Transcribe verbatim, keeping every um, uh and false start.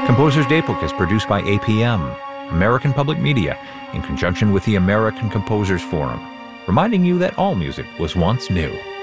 Composer's Daybook is produced by A P M, American Public Media, in conjunction with the American Composers Forum, reminding you that all music was once new.